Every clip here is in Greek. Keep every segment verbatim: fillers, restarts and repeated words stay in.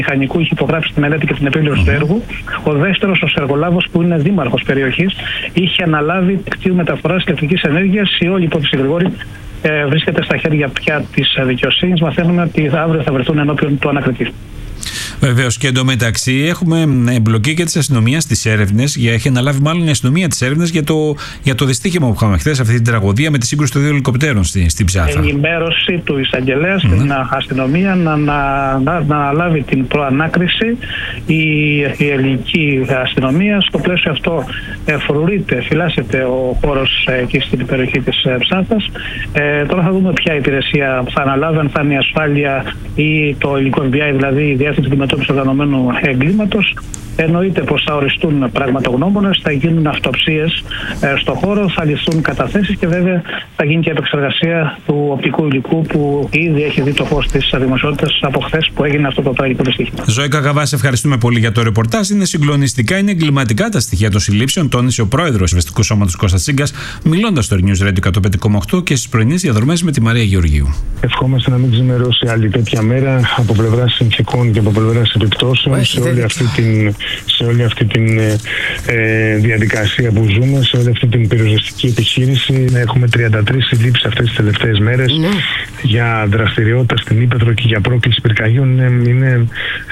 μηχανικού είχε υπογράψει τη μελέτη και την επίλυση του έργου. Ο δεύτερος, ο Σεργολάβος, που είναι δήμαρχος περιοχής, είχε αναλάβει κτίριο μεταφοράς ηλεκτρικής ενέργειας. Η όλη υπόθεση, Γρηγόρη, ε, βρίσκεται στα χέρια πια της δικαιοσύνης. Μαθαίνουμε ότι αύριο θα βρεθούν ενώπιον του ανακριτή. Βεβαίως, και εντωμεταξύ έχουμε εμπλοκή και της αστυνομίας στις έρευνες. Έχει αναλάβει μάλλον η αστυνομία τις έρευνες για το, για το δυστύχημα που είχαμε χθες, αυτή την τραγωδία με τη σύγκρουση των δύο ελικοπτέρων στην στη Ψάθα. Ενημέρωση του εισαγγελέα στην mm-hmm. αστυνομία να, να, να, να αναλάβει την προανάκριση. Η, η ελληνική αστυνομία στο πλαίσιο αυτό ε, φρουρείται, φυλάσσεται ο χώρος ε, εκεί στην περιοχή της ε, Ψάθας. Ε, τώρα θα δούμε ποια υπηρεσία θα αναλάβει, αν θα είναι η ασφάλεια ή το ελληνικό εφ μπι άι, δηλαδή η διεύθυνση αντιμετώπιση οργανωμένου εγκλήματος. Εννοείται πως θα οριστούν πραγματογνώμονες, θα γίνουν αυτοψίες ε, στο χώρο, θα ληφθούν καταθέσεις και βέβαια θα γίνει και επεξεργασία του οπτικού υλικού που ήδη έχει δει το φως της δημοσιότητας από χθες που έγινε αυτό το τραγικό δυστύχημα. Ζωή Καγαβά, σε ευχαριστούμε πολύ για το ρεπορτάζ. Είναι συγκλονιστικά, είναι εγκληματικά τα στοιχεία των συλλήψεων, τόνισε ο πρόεδρος Ευαισθητικού Σώματος Κώστας Τσίγκας, μιλώντας στο News Radio εκατόν πέντε κόμμα οκτώ και στις πρωινές διαδρομές με τη Μαρία Γεωργίου. Ευχόμαστε να μην ξημερώσει άλλη τέτοια μέρα από πλευράς συνθηκών και από πλευράς επιπτώσεων σε όλη αυτή την. σε όλη αυτή τη ε, διαδικασία που ζούμε, σε όλη αυτή την πυροσβεστική επιχείρηση. Έχουμε τριάντα τρεις συλλήψεις αυτές τις τελευταίες μέρες ναι. για δραστηριότητα στην Ήπεθρο και για πρόκληση πυρκαγιών. Είναι, είναι,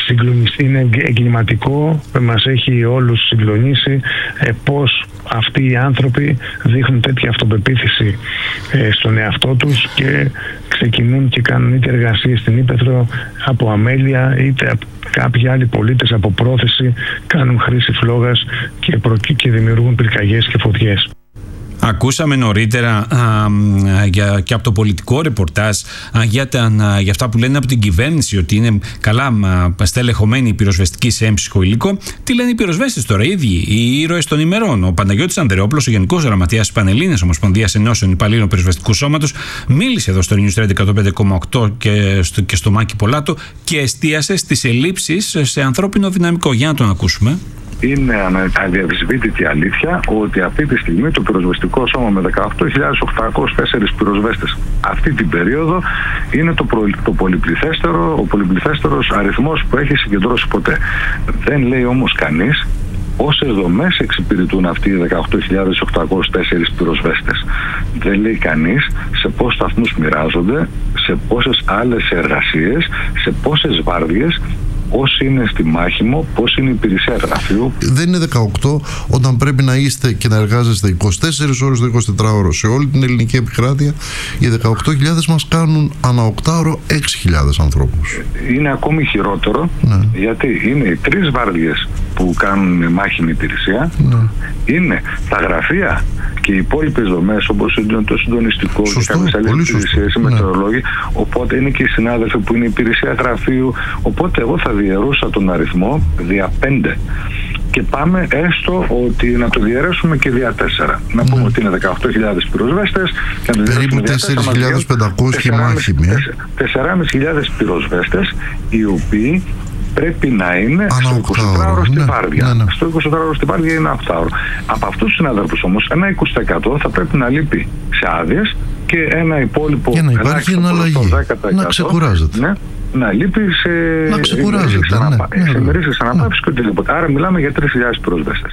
είναι εγκληματικό, μας έχει όλους συγκλονίσει ε, πώς αυτοί οι άνθρωποι δείχνουν τέτοια αυτοπεποίθηση ε, στον εαυτό τους και ξεκινούν και κάνουν είτε εργασίες στην Ήπεθρο από αμέλεια είτε από κάποιοι άλλοι πολίτες από πρόθεση, κάνουν χρήση φλόγας και, προ... και δημιουργούν πυρκαγιές και φωτιές. Ακούσαμε νωρίτερα α, για, και από το πολιτικό ρεπορτάζ α, για, τα, α, για αυτά που λένε από την κυβέρνηση ότι είναι καλά στελεχωμένοι οι πυροσβεστικοί σε έμψυχο υλικό. Τι λένε οι πυροσβέστες τώρα, οι ίδιοι, οι ήρωες των ημερών. Ο Παναγιώτης Ανδρεόπουλος, ο Γενικός Γραμματέας της Πανελλήνιας Ομοσπονδίας Ενώσεων Υπαλλήλων Πυροσβεστικού Σώματος, μίλησε εδώ στο News Radio εκατόν πέντε κόμμα οκτώ και στο, και στο Μάκη Πολάτο και εστίασε στις ελλείψεις σε ανθρώπινο δυναμικό. Για να τον ακούσουμε. Είναι αδιαμφισβήτητη αλήθεια ότι αυτή τη στιγμή το πυροσβεστικό σώμα με δεκαοκτώ χιλιάδες οκτακόσιους τέσσερις πυροσβέστες αυτή την περίοδο είναι το, προ, το πολυπληθέστερο, ο πολυπληθέστερος αριθμός που έχει συγκεντρώσει ποτέ. Δεν λέει όμως κανείς πόσες δομές εξυπηρετούν αυτοί οι δεκαοκτώ χιλιάδες οκτακόσιους τέσσερις πυροσβέστες. Δεν λέει κανείς σε πόσους σταθμούς μοιράζονται, σε πόσες άλλες εργασίες, σε πόσες βάρδιες, πώς είναι στη μάχημο, πώς είναι η υπηρεσία γραφείου. Δεν είναι δεκαοκτώ όταν πρέπει να είστε και να εργάζεστε είκοσι τέσσερις ώρες το εικοσιτετράωρο σε όλη την ελληνική επικράτεια. Οι δεκαοκτώ χιλιάδες μας κάνουν ανά οκτάωρο έξι χιλιάδες ανθρώπους. Είναι ακόμη χειρότερο, ναι. γιατί είναι οι τρεις βάρδιες που κάνουν μάχημη υπηρεσία, ναι. είναι τα γραφεία και οι υπόλοιπες δομές όπως είναι το συντονιστικό σωστό, και κάποιες άλλες υπηρεσίες, οι μετεωρολόγοι, ναι. οπότε είναι και οι συνάδελφοι που είναι η υπηρεσία γραφείου. Οπότε εγώ θα διαιρούσα τον αριθμό δια πέντε και πάμε έστω ότι να το διαιρέσουμε και δια τέσσερα. Να πούμε ναι. ότι είναι δεκαοκτώ χιλιάδες πυροσβέστες και να το περίπου τέσσερις χιλιάδες πεντακόσιοι μάχημοι. τέσσερις χιλιάδες πυροσβέστες οι οποίοι πρέπει να είναι Ανά στο εικοσιτετράωρο στη βάρδια. Ναι, ναι. Στο εικοσιτετράωρο στη βάρδια είναι οκτάωρο. Από αυτούς τους συναδέλφους όμως ένα είκοσι τοις εκατό θα πρέπει να λείπει σε άδειες και ένα υπόλοιπο για να υπάρχει εναλλαγή, να ξεκουράζεται. Ναι, να λείπει σε, να ξεκουράζεται, σε, ναι, σε μερικές αναπαύσεις και οτιδήποτε. Άρα μιλάμε για τρεις χιλιάδες πυροσβέστες.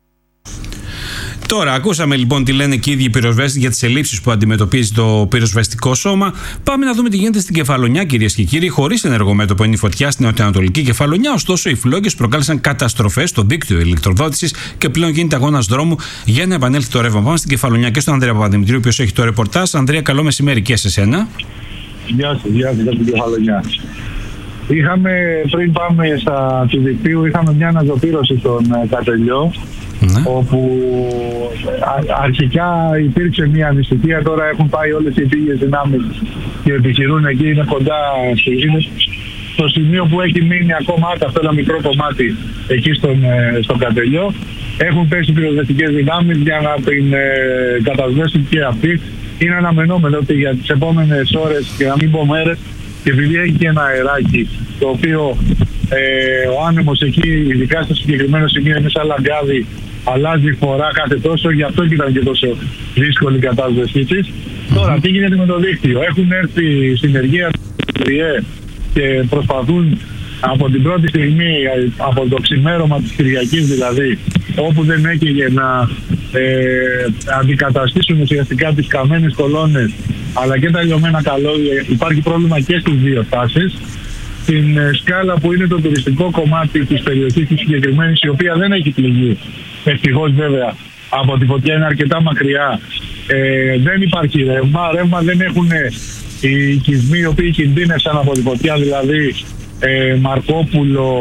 Τώρα, ακούσαμε λοιπόν τι λένε και οι ίδιοι πυροσβέστες για τις ελλείψεις που αντιμετωπίζει το πυροσβεστικό σώμα. Πάμε να δούμε τι γίνεται στην Κεφαλονιά, κυρίες και κύριοι. Χωρίς ενεργομέτωπο είναι η φωτιά στην νοτιοανατολική Κεφαλονιά. Ωστόσο, οι φλόγες προκάλεσαν καταστροφές στο δίκτυο ηλεκτροδότησης και πλέον γίνεται αγώνας δρόμου για να επανέλθει το ρεύμα. Πάμε στην Κεφαλονιά και στον Ανδρέα Παπαδημητρίου, ο οποίος έχει το ρεπορτάζ. Ανδρέα, καλό μεσημέρι και σε σένα. Γεια σας, γεια σας, την Κεφαλονιά. Είχαμε, πριν πάμε στα του δικτύου, είχαμε μια αναζωπήρωση στον Κατελιό, ναι. όπου α, αρχικά υπήρξε μια ανησυχία, τώρα έχουν πάει όλες οι επίγειες δυνάμεις και επιχειρούν εκεί, είναι κοντά στο σημείο που έχει μείνει ακόμα αυτό ένα μικρό κομμάτι εκεί στον, στον Κατελιό. Έχουν πέσει πυροσβεστικές δυνάμεις για να την ε, κατασβέσουν και αυτοί. Είναι αναμενόμενο ότι για τις επόμενες ώρες και να μην πω μέρες, και επειδή έχει και ένα αεράκι το οποίο ε, ο άνεμος εκεί, ειδικά στο συγκεκριμένο σημείο, είναι σαν λαγκάδι, αλλάζει φορά κάθε τόσο, γι' αυτό και ήταν και τόσο δύσκολη η κατάσβεσή της. Mm-hmm. Τώρα, τι γίνεται με το δίκτυο? Έχουν έρθει συνεργεία και προσπαθούν από την πρώτη στιγμή, από το ξημέρωμα της Κυριακής δηλαδή, όπου δεν έκαιγε να ε, αντικαταστήσουν ουσιαστικά τις καμένες κολόνες αλλά και τα λιωμένα καλώδια, υπάρχει πρόβλημα και στις δύο στάσεις. Στην ε, σκάλα που είναι το τουριστικό κομμάτι της περιοχής της συγκεκριμένης, η οποία δεν έχει πληγεί, ευτυχώς βέβαια, από τη φωτιά, είναι αρκετά μακριά, ε, δεν υπάρχει ρεύμα, ρεύμα δεν έχουν οι οικισμοί οι οποίοι κινδύνευσαν από τη φωτιά, δηλαδή ε, Μαρκόπουλο,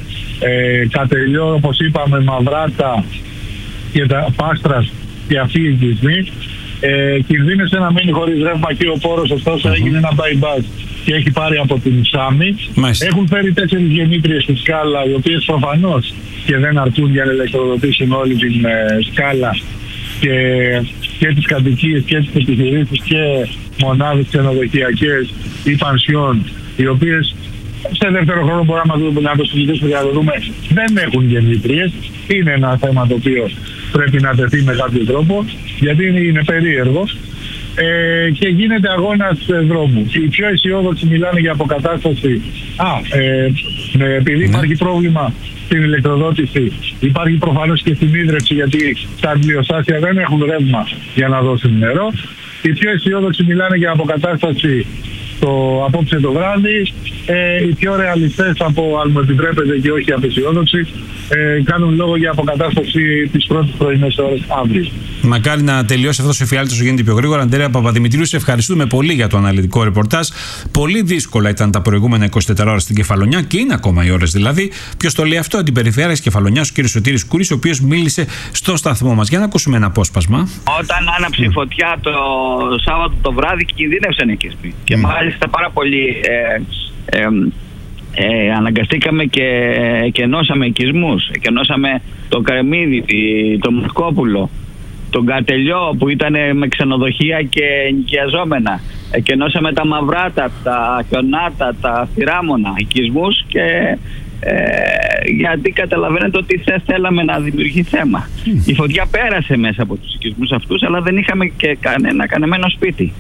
ε, Κατελιό, όπως είπαμε, Μαυράτα και τα Πάστρας και αυτοί οι οικισμοί. Ε, κινδύνευσε να μείνει χωρίς ρεύμα και ο πόρος, ωστόσο mm-hmm. έγινε ένα bypass και έχει πάρει από την Σάμι. Μάλιστα. Έχουν φέρει τέσσερις γεννήτριες στη σκάλα, οι οποίες προφανώς και δεν αρκούν για να ηλεκτροδοτήσουν όλη την ε, σκάλα και, και τις κατοικίες και τις επιχειρήσεις και μονάδες ξενοδοχειακές ή πανσιόν, οι οποίες σε δεύτερο χρόνο μπορούμε να, δούμε, να το συζητήσουμε για να το δούμε, δεν έχουν γεννήτριες. Είναι ένα θέμα το οποίο πρέπει να τεθεί με κάποιο τρόπο, γιατί είναι, είναι περίεργο. Ε, και γίνεται αγώνας δρόμου. Οι πιο αισιόδοξοι μιλάνε για αποκατάσταση. Α, ε, ε, επειδή υπάρχει πρόβλημα στην ηλεκτροδότηση, υπάρχει προφανώς και στην ίδρυυση, γιατί τα αντιλιοστάσια δεν έχουν ρεύμα για να δώσουν νερό. Οι πιο αισιόδοξοι μιλάνε για αποκατάσταση το απόψε το βράδυ. Ε, οι πιο ρεαλιστές, από αν μου επιτρέπετε και όχι απεσιόδοξοι, ε, κάνουν λόγο για αποκατάσταση τις πρώτες πρωινές ώρες αύριο. Μακάρι να τελειώσει αυτός ο εφιάλτης όσο γίνεται πιο γρήγορα. Αντρέα Παπαδημητρίου, σε ευχαριστούμε πολύ για το αναλυτικό ρεπορτάζ. Πολύ δύσκολα ήταν τα προηγούμενα είκοσι τέσσερις ώρες στην Κεφαλονιά και είναι ακόμα οι ώρες δηλαδή. Ποιος το λέει αυτό? Αντιπεριφέρειας Κεφαλονιάς, ο κ. Σωτήρης Κούρης, ο οποίος μίλησε στο σταθμό μας. Για να ακούσουμε ένα απόσπασμα. Όταν άναψε η φωτιά το Σάββατο το βράδυ, κινδύνευσαν οι οικισμοί. Mm. Και μάλιστα πάρα πολύ. Ε, ε, Ε, αναγκαστήκαμε και εκενώσαμε οικισμούς. Εκενώσαμε το Κρεμμύδι, το Μαρκόπουλο, τον Κατελιό που ήταν με ξενοδοχεία και νοικιαζόμενα. Εκενώσαμε τα Μαυράτα, τα Χιονάτα, τα Θηράμωνα, οικισμούς, και ε, γιατί καταλαβαίνετε ότι δεν θέλαμε να δημιουργεί θέμα. Mm. Η φωτιά πέρασε μέσα από τους οικισμούς αυτούς, αλλά δεν είχαμε και κανένα κανεμένο σπίτι.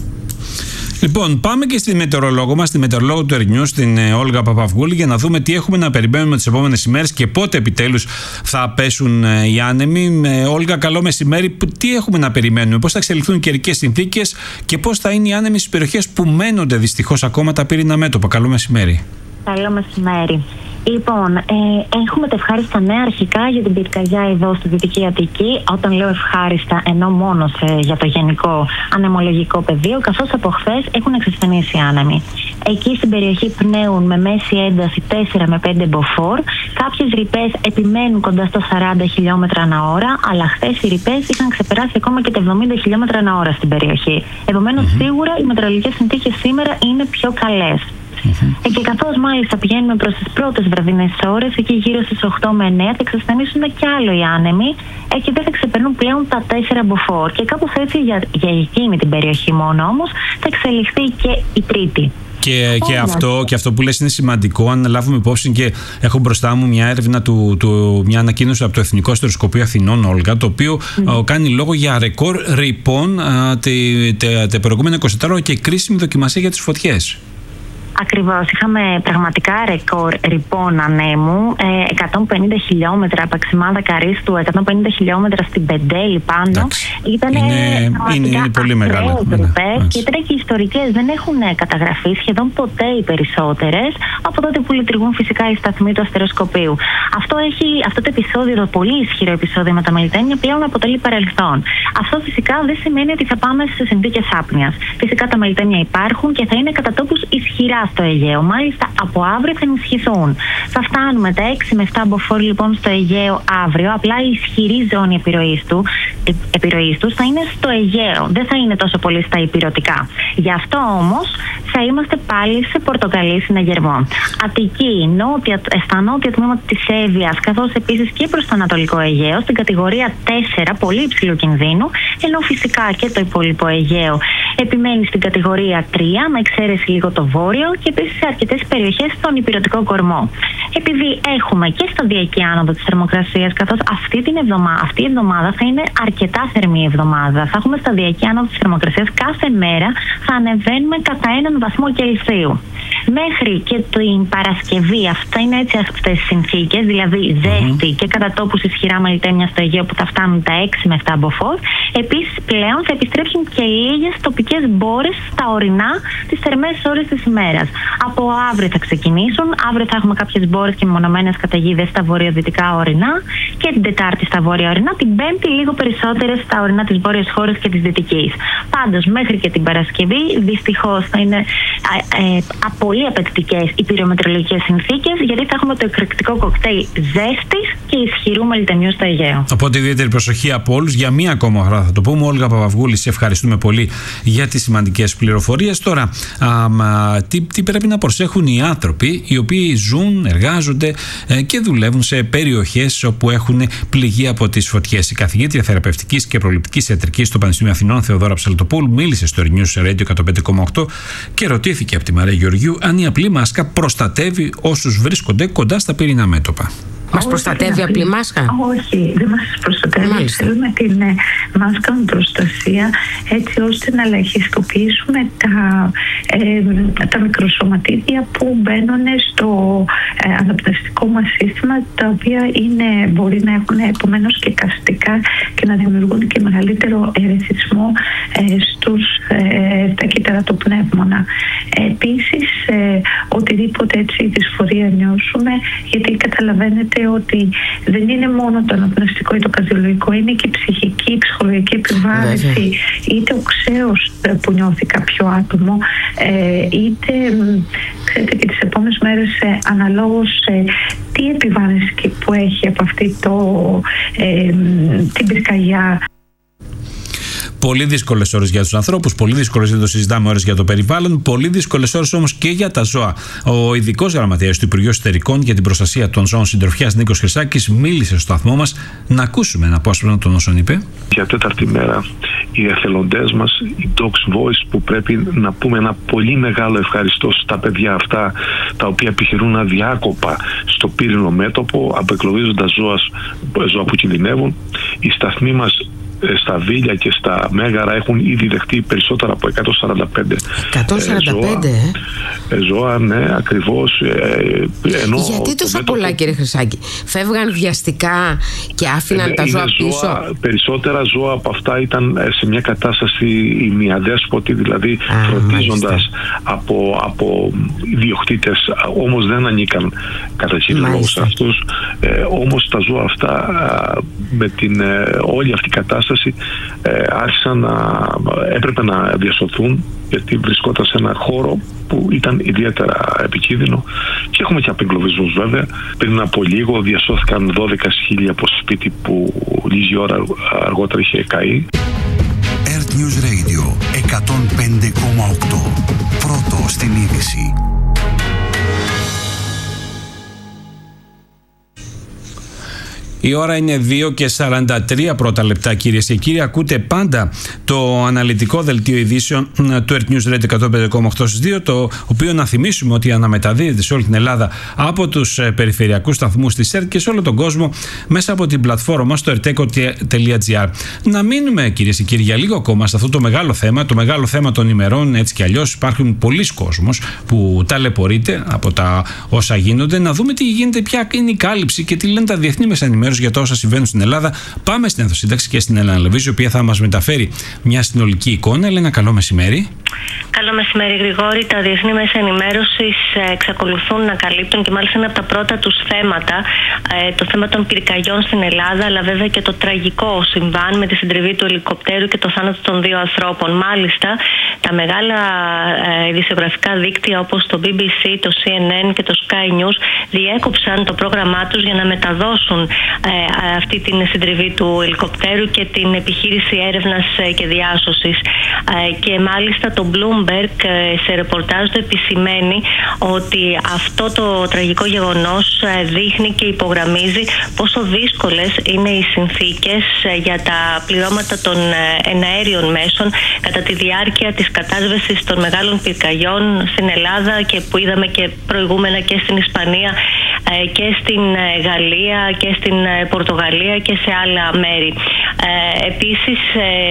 Λοιπόν, πάμε και στη μετεωρολόγο μας, στη μετεωρολόγο του Ερνιού, στην ε, Όλγα Παπαυγούλη, για να δούμε τι έχουμε να περιμένουμε τις επόμενες ημέρες και πότε επιτέλους θα πέσουν ε, οι άνεμοι. Ε, Όλγα, καλό μεσημέρι. Τι έχουμε να περιμένουμε, πώς θα εξελιχθούν οι καιρικές συνθήκες και πώς θα είναι οι άνεμοι στις περιοχές που μένονται δυστυχώς ακόμα τα πύριννα μέτωπα? Καλό μεσημέρι. Καλό μεσημέρι. Λοιπόν, ε, έχουμε τα ευχάριστα νέα αρχικά για την πυρκαγιά εδώ στη Δυτική Αττική. Όταν λέω ευχάριστα, εννοώ μόνο σε, για το γενικό ανεμολογικό πεδίο, καθώς από χθες έχουν εξασθενήσει άνεμοι. Εκεί στην περιοχή πνέουν με μέση ένταση τέσσερα με πέντε μποφόρ. Κάποιες ρηπές επιμένουν κοντά στα σαράντα χιλιόμετρα ανά ώρα, αλλά χθες οι ρηπές είχαν ξεπεράσει ακόμα και τα εβδομήντα χιλιόμετρα ανά ώρα στην περιοχή. Επομένως, mm-hmm. σίγουρα οι μετεωρολογικές συνθήκες σήμερα είναι πιο καλές. Mm-hmm. Ε, και καθώς μάλιστα πηγαίνουμε προς τις πρώτες βραδινές ώρες, εκεί γύρω στις οκτώ με εννέα, θα εξασθενήσουν κι άλλο οι άνεμοι ε, και δεν θα ξεπερνούν πλέον τα τέσσερα μποφόρ. Και κάπως έτσι για, για εκείνη την περιοχή μόνο όμως θα εξελιχθεί και η Τρίτη. Και, και, αυτό, και αυτό που λες είναι σημαντικό, αν λάβουμε υπόψη, και έχω μπροστά μου μια έρευνα, του, του, μια ανακοίνωση από το Εθνικό Αστεροσκοπείο Αθηνών, Όλγα, το οποίο mm. uh, κάνει λόγο για ρεκόρ ρηπών uh, τα προηγούμενα είκοσι τέσσερα ώρα και κρίσιμη δοκιμασία για τις φωτιές. Ακριβώς. Είχαμε πραγματικά ρεκόρ ρηπών ανέμου, ε, εκατόν πενήντα χιλιόμετρα από Αξιμάδα Καρίστου, εκατόν πενήντα χιλιόμετρα στην Πεντέλη πάνω. Ήταν είναι, είναι, είναι πολύ μεγάλο. Και ήταν και ιστορικές, δεν έχουν καταγραφεί σχεδόν ποτέ οι περισσότερες από τότε που λειτουργούν φυσικά οι σταθμοί του αστεροσκοπείου. Αυτό, έχει, αυτό το επεισόδιο, το πολύ ισχυρό επεισόδιο με τα Μελιτένια, πλέον αποτελεί παρελθόν. Αυτό φυσικά δεν σημαίνει ότι θα πάμε σε συνθήκες άπνοιας. Φυσικά τα Μελιτένια υπάρχουν και θα είναι κατά τόπους ισχυρά στο Αιγαίο. Μάλιστα από αύριο θα ενισχυθούν. Θα φτάνουμε τα έξι με επτά μποφόρ λοιπόν στο Αιγαίο αύριο. Απλά η ισχυρή ζώνη επιρροής του, επιρροής τους θα είναι στο Αιγαίο. Δεν θα είναι τόσο πολύ στα υπηρετικά. Γι' αυτό όμως θα είμαστε πάλι σε πορτοκαλί συναγερμό. Αττική, νότια, στα νότια τμήματα της Εύβοιας, καθώς επίσης και προς το Ανατολικό Αιγαίο, στην κατηγορία τέσσερα, πολύ υψηλού κινδύνου, ενώ φυσικά και το υπόλοιπο Αιγαίο επιμένει στην κατηγορία τρία, με εξαίρεση λίγο το βόρειο, και επίσης σε αρκετές περιοχές στον υπηρετικό κορμό. Επειδή έχουμε και σταδιακή άνοδο της θερμοκρασίας, καθώς αυτή, την εβδομάδα, αυτή η εβδομάδα θα είναι αρκετά θερμή εβδομάδα, θα έχουμε σταδιακή άνοδο της θερμοκρασίας κάθε μέρα, θα ανεβαίνουμε κατά έναν βαθμό Κελσίου. Μέχρι και την Παρασκευή, αυτά είναι έτσι αυτές οι συνθήκες, δηλαδή ζέστη mm-hmm. και κατά τόπους ισχυρά μελιτέμια στο Αιγαίο που θα φτάνουν τα έξι με επτά μποφόρ. Επίσης, πλέον θα επιστρέψουν και λίγες τοπικές μπόρες στα ορεινά τις θερμές ώρες της ημέρας. Από αύριο θα ξεκινήσουν. Αύριο θα έχουμε κάποιες μπόρες και μεμονωμένες καταιγίδες στα βορειοδυτικά ορεινά και την Τετάρτη στα βόρεια ορεινά. Την Πέμπτη λίγο περισσότερες στα ορεινά της βόρειας χώρας και της δυτικής. Πάντως, μέχρι και την Παρασκευή, δυστυχώς θα είναι ε, ε, πολύ απαιτητικές οι πυρομετρολογικές συνθήκες, γιατί θα έχουμε το εκρηκτικό κοκτέιλ ζέστης και ισχυρού μελιτεμιού στο Αιγαίο. Οπότε ιδιαίτερη προσοχή από όλους. Για μία ακόμα φορά θα το πούμε. Όλγα Παπαυγούλη, σε ευχαριστούμε πολύ για τις σημαντικές πληροφορίες. Τώρα, α, α, τι, τι πρέπει να προσέχουν οι άνθρωποι οι οποίοι ζουν, εργάζονται ε, και δουλεύουν σε περιοχές όπου έχουν πληγεί από τις φωτιές. Η καθηγήτρια θεραπευτικής και προληπτικής ιατρικής στο Πανεπιστήμιο Αθηνών, Θεοδόρα Ψαλτοπούλου, μίλησε στο News Radio εκατόν πέντε κόμμα οκτώ και ρωτήθηκε από τη Μαρία Γεωργίου αν η απλή μάσκα προστατεύει όσους βρίσκονται κοντά στα πυρηνά μέτωπα. Μας προστατεύει απλή μάσκα? Όχι, δεν μας προστατεύει. Μάλιστα. Θέλουμε την ε, μάσκα με προστασία, έτσι ώστε να ελαχιστοποιήσουμε τα, ε, τα μικροσωματίδια που μπαίνουν στο ε, αναπνευστικό μας σύστημα, τα οποία είναι, μπορεί να έχουν επομένως και καυστικά και να δημιουργούν και μεγαλύτερο ερεθισμό ε, στους, ε, στα κύτταρα του πνεύμονα. Ε, επίσης, ε, οτιδήποτε έτσι δυσφορία νιώσουμε, γιατί καταλαβαίνετε ότι δεν είναι μόνο το αναπνευστικό ή το καρδιολογικό, είναι και η ψυχική, η ψυχολογική επιβάρυνση, είτε ο ξέος που νιώθει κάποιο άτομο, είτε ξέρετε και τις επόμενες μέρες αναλόγως τι επιβάρυνση που έχει από αυτή το, ε, την πυρκαγιά. Πολύ δύσκολες ώρες για τους ανθρώπους, πολύ δύσκολες, δεν το συζητάμε, ώρες για το περιβάλλον, πολύ δύσκολες ώρες όμως και για τα ζώα. Ο ειδικός γραμματέας του Υπουργείου Εσωτερικών για την προστασία των ζώων συντροφιάς, Νίκος Χρυσάκης, μίλησε στο σταθμό μας. Να ακούσουμε ένα απόσπασμα των όσων είπε. Για τέταρτη μέρα, οι εθελοντές μας, οι Dogs Voice, που πρέπει να πούμε ένα πολύ μεγάλο ευχαριστώ στα παιδιά αυτά, τα οποία επιχειρούν αδιάκοπα στο πύρινο μέτωπο, απεκλωβίζοντας ζώα, ζώα που κινδυνεύουν. Οι σταθμοί μας στα Βίλια και στα Μέγαρα έχουν ήδη δεχτεί περισσότερα από εκατόν σαράντα πέντε, εκατόν σαράντα πέντε ε, ζώα, ζώα, ναι, ακριβώς. Ε, ενώ γιατί τόσο μέτωπο... πολλά, κύριε Χρυσάκη? Φεύγαν βιαστικά και άφηναν ε, τα ζώα πίσω? Ζώα, περισσότερα ζώα από αυτά ήταν σε μια κατάσταση ημιαδέσποτη, δηλαδή Α, φροντίζοντας από, από ιδιοκτήτες, όμως δεν ανήκαν κατά κύριο λόγο σε αυτούς. Ε, όμως τα ζώα αυτά με την ε, όλη αυτή η κατάσταση Ε, άρχισαν να έπρεπε να διασωθούν, γιατί βρισκόταν σε ένα χώρο που ήταν ιδιαίτερα επικίνδυνο, και έχουμε και απεγκλωβισμούς βέβαια. Πριν από λίγο διασώθηκαν δώδεκα χιλιάδες από σπίτι που λίγη ώρα αργότερα είχε καεί. Earth News Radio εκατόν πέντε κόμμα οκτώ, πρώτο στην είδηση. Η ώρα είναι δύο και σαράντα τρία πρώτα λεπτά, κυρίες και κύριοι. Ακούτε πάντα το αναλυτικό δελτίο ειδήσεων του Earth News Radio εκατόν πέντε κόμμα οκτώ στις δύο, το οποίο, να θυμίσουμε, ότι αναμεταδίδεται σε όλη την Ελλάδα από τους περιφερειακούς σταθμούς της ΕΡΤ και σε όλο τον κόσμο μέσα από την πλατφόρμα μας στο ερτέκο τελεία τζι άρ. Να μείνουμε, κυρίες και κύριοι, για λίγο ακόμα σε αυτό το μεγάλο θέμα, το μεγάλο θέμα των ημερών. Έτσι κι αλλιώς υπάρχουν πολλοί κόσμος που ταλαιπωρείται από τα όσα γίνονται. Να δούμε τι γίνεται, ποια είναι η κάλυψη και τι λένε τα διεθνή μέσα ενημέρωση για τα όσα συμβαίνουν στην Ελλάδα. Πάμε στην Ενθοσύνταξη και στην Έλενα Λεβίζη, η οποία θα μας μεταφέρει μια συνολική εικόνα. Έλενα, καλό μεσημέρι. Καλό μεσημέρι, Γρηγόρη. Τα διεθνή μέσα ενημέρωσης εξακολουθούν να καλύπτουν, και μάλιστα είναι από τα πρώτα τους θέματα, το θέμα των πυρκαγιών στην Ελλάδα, αλλά βέβαια και το τραγικό συμβάν με τη συντριβή του ελικοπτέρου και το θάνατο των δύο ανθρώπων. Μάλιστα, τα μεγάλα ειδησιογραφικά δίκτυα όπως το μπι μπι σι, το σι εν εν και το Sky News διέκοψαν το πρόγραμμά τους για να μεταδώσουν αυτή την συντριβή του ελικοπτέρου και την επιχείρηση έρευνας και διάσωσης. Και μάλιστα το Bloomberg σε ρεπορτάζ του επισημαίνει ότι αυτό το τραγικό γεγονός δείχνει και υπογραμμίζει πόσο δύσκολες είναι οι συνθήκες για τα πληρώματα των εναέριων μέσων κατά τη διάρκεια της κατάσβεσης των μεγάλων πυρκαγιών στην Ελλάδα, και που είδαμε και προηγούμενα και στην Ισπανία και στην Γαλλία και στην Πορτογαλία και σε άλλα μέρη. Ε, επίσης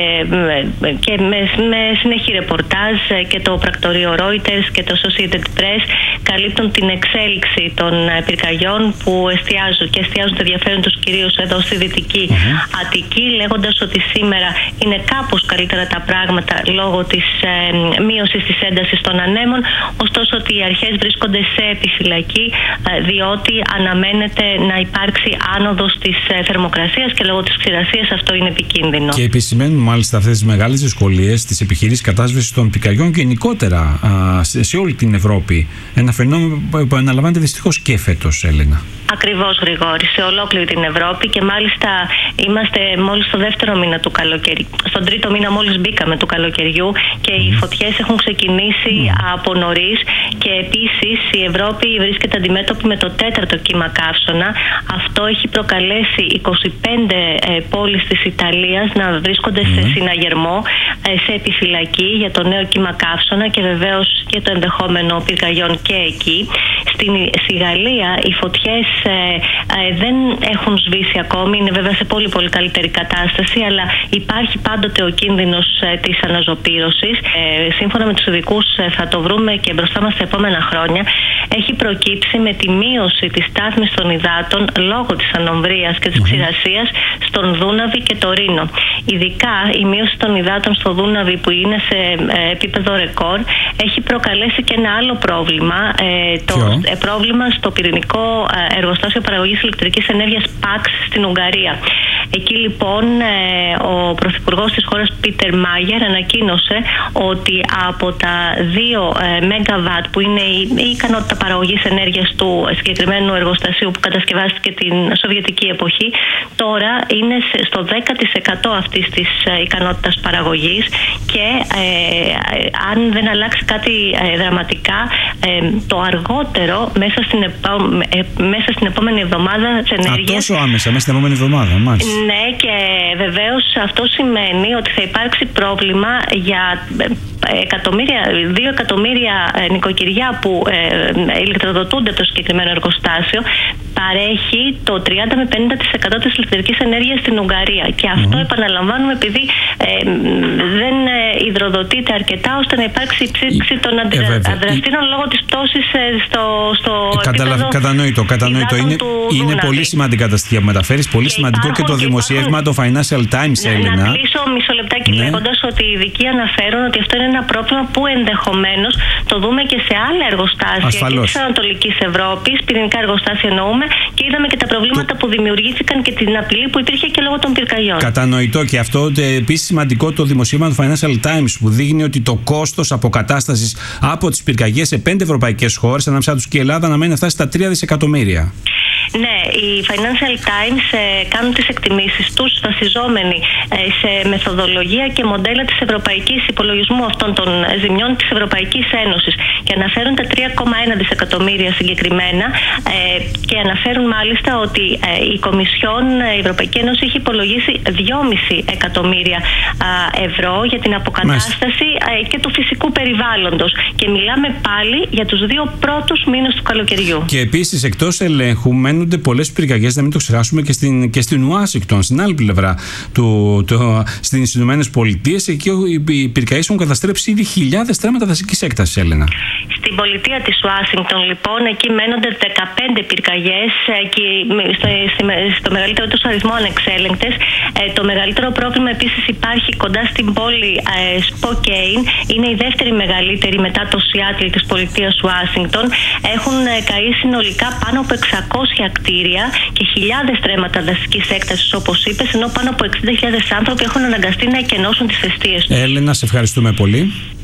ε, και με, με συνεχή ρεπορτάζ και το πρακτορείο Reuters και το Associated Press καλύπτουν την εξέλιξη των πυρκαγιών που εστιάζουν και εστιάζουν το ενδιαφέρον τους κυρίως εδώ στη Δυτική mm-hmm. Αττική, λέγοντας ότι σήμερα είναι κάπως καλύτερα τα πράγματα λόγω της ε, μείωσης της έντασης των ανέμων, ωστόσο ότι οι αρχές βρίσκονται σε επιφυλακή ε, διότι αναμένεται να υπάρξει άνοδος της ε, θερμοκρασίας και λόγω της ξηρασίας αυτό είναι επικίνδυνο. Και επισημαίνουν μάλιστα αυτές τις μεγάλες δυσκολίες της επιχειρήσης κατάσβεσης των πυρκαγιών και γενικότερα α, σε, σε όλη την Ευρώπη. Ένα φαινόμενο που αναλαμβάνεται δυστυχώς και φέτος, Έλενα. Ακριβώς, Γρηγόρη, σε ολόκληρη την Ευρώπη και μάλιστα είμαστε μόλις στο δεύτερο μήνα του καλοκαιριού. Στον τρίτο μήνα μόλις μπήκαμε του καλοκαιριού και mm. οι φωτιές έχουν ξεκινήσει mm. από νωρίς και επίσης η Ευρώπη βρίσκεται αντιμέτωπη με το τέταρτο κύμα καύσωνα. Αυτό έχει προκαλέσει είκοσι πέντε ε, πόλεις της Ιταλίας να βρίσκονται mm. σε συναγερμό, ε, σε επιφυλακή για το νέο κύμα καύσωνα και βεβαίως και το ενδεχόμενο πυρκαγιών και εκεί. Στην, στη Γαλλία οι φωτιές ε, ε, δεν έχουν σβήσει ακόμη, είναι βέβαια σε πολύ πολύ καλύτερη κατάσταση, αλλά υπάρχει πάντοτε ο κίνδυνος ε, της αναζωπήρωσης. Ε, σύμφωνα με τους ειδικούς ε, θα το βρούμε και μπροστά μας τα επόμενα χρόνια. Έχει προκύψει με τη μείωση της στάθμης των υδάτων λόγω της ανομβρίας και της mm-hmm. ξηρασίας στον Δούναβη και το Ρήνο. Ειδικά η μείωση των υδάτων στο Δούναβη που είναι σε ε, επίπεδο ρεκόρ έχει προκαλέσει και ένα άλλο πρόβλημα, ε, το ε, πρόβλημα στο πυρηνικό ε, εργοστάσιο παραγωγής ηλεκτρικής ενέργειας ΠΑΞ στην Ουγγαρία. Εκεί λοιπόν ε, ο Πρωθυπουργός της χώρας Πίτερ Μάγερ ανακοίνωσε ότι από τα δύο ε, μεγαβάτ που είναι η, η ικανότητα παραγωγής ενέργειας του συγκεκριμένου εργοστασίου που κατασκευάστηκε την Σοβιετική εποχή, τώρα είναι στο δέκα τοις εκατό αυτής της ε, ικανότητας παραγωγής και ε, ε, αν δεν αλλάξει κάτι ε, δραματικά ε, το αργότερο μέσα στην, επό, ε, μέσα στην επόμενη εβδομάδα της ενέργειας. Α, τόσο άμεσα, μέσα στην επόμενη εβδομάδα, μάλιστα. Ναι, και βεβαίως αυτό σημαίνει ότι θα υπάρξει πρόβλημα για εκατομμύρια, δύο εκατομμύρια νοικοκυριά που ε, ηλεκτροδοτούνται από το συγκεκριμένο εργοστάσιο. Παρέχει το τριάντα με πενήντα τοις εκατό της ηλεκτρικής ενέργειας στην Ουγγαρία. Και αυτό mm-hmm. επαναλαμβάνουμε επειδή ε, δεν ε, υδροδοτείται αρκετά ώστε να υπάρξει ψήξη των αντιδραστήρων ε, λόγω της πτώσης ε, στο, στο ε, επίπεδο. Κατανοητό, κατανοητό. Είναι, είναι πολύ σημαντικά τα στοιχεία που μεταφέρεις. Πολύ και σημαντικό και το δημοσίευμα, το Financial Times, να, Έλενα. Να κλείσω μισό λεπτάκι ναι. λέγοντας ότι οι ειδικοί αναφέρουν ότι αυτό είναι ένα πρόβλημα που ενδεχομένως το δούμε και σε άλλα εργοστάσια και της Ανατολικής Ευρώπης, πυρηνικά εργοστάσια εννοούμε, και είδαμε και τα προβλήματα το... που δημιουργήθηκαν και την απειλή που υπήρχε και λόγω των πυρκαγιών. Κατανοητό και αυτό. Επίσης σημαντικό το δημοσίευμα του Financial Times που δείχνει ότι το κόστος αποκατάστασης από τις πυρκαγιές σε πέντε ευρωπαϊκές χώρες, ανάμεσά τους και η Ελλάδα, αναμένει να φτάσει στα τρία δισεκατομμύρια. Ναι, οι Financial Times ε, κάνουν τις εκτιμήσεις τους βασιζόμενοι ε, σε μεθοδολογία και μοντέλα της Ευρωπαϊκής υπολογισμού αυτών των ζημιών της Ευρωπαϊκής Ένωσης και αναφέρουν τα τρία κόμμα ένα δισεκατομμύρια συγκεκριμένα ε, και αναφέρουν μάλιστα ότι ε, η Κομισιόν, η Ευρωπαϊκή Ένωση έχει υπολογίσει δυόμισι εκατομμύρια ε, ευρώ για την αποκατάσταση ε, και του φυσικού περιβάλλοντος και μιλάμε πάλι για τους δύο πρώτους μήνες του καλοκαιριού. Και επίσης εκτός ελέγχου μένονται πολλές πυρκαγιές, να μην το ξεχάσουμε, και στην, και στην Ουάσιγκτον, στην άλλη πλευρά του, το, στις Ηνωμένες Πολιτείες. Εκεί οι πυρκαγιές έχουν καταστρέψει ήδη χιλιάδες στρέμματα δασικής έκτασης, Έλενα. Στην πολιτεία της Ουάσιγκτον, λοιπόν, εκεί μένονται δεκαπέντε πυρκαγιές και στο, στο μεγαλύτερο τους αριθμό ανεξέλεγκτες. Ε, το μεγαλύτερο πρόβλημα επίσης υπάρχει κοντά στην πόλη ε, Σποκέιν. Είναι η δεύτερη μεγαλύτερη μετά το Σιάτλ της πολιτείας Ουάσιγκτον. Έχουν ε, καεί συνολικά πάνω από εξακόσια κτίρια και χιλιάδες στρέμματα δασικής έκτασης, όπως είπες, ενώ πάνω από εξήντα χιλιάδες άνθρωποι έχουν αναγκαστεί να εκενώσουν τις εστίες τους. Έλενα, σε ευχαριστούμε πολύ.